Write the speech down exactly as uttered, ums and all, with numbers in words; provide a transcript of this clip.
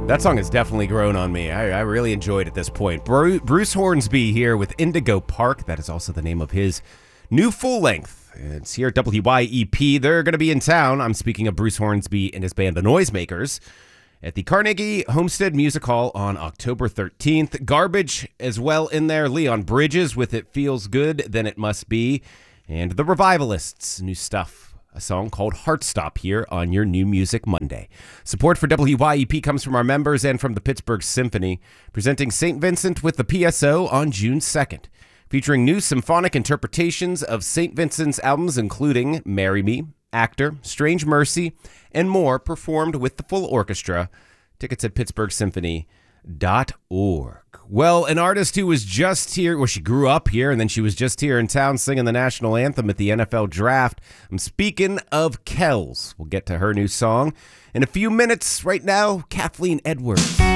That song has definitely grown on me. I, I really enjoyed it at this point. Bru- Bruce Hornsby here with Indigo Park. That is also the name of his new full length. It's here at W Y E P. They're going to be in town. I'm speaking of Bruce Hornsby and his band, The Noisemakers, at the Carnegie Homestead Music Hall on October thirteenth. Garbage as well in there. Leon Bridges with It Feels Good, Then It Must Be. And The Revivalists, new stuff. A song called Heartstop here on your New Music Monday. Support for W Y E P comes from our members and from the Pittsburgh Symphony, presenting Saint Vincent with the P S O on June second, featuring new symphonic interpretations of Saint Vincent's albums, including Marry Me, Actor, Strange Mercy, and more, performed with the full orchestra. Tickets at pittsburgh symphony dot org. Well, an artist who was just here, well, she grew up here, and then she was just here in town singing the national anthem at the N F L Draft. I'm speaking of Kells. We'll get to her new song in a few minutes. Right now, Kathleen Edwards.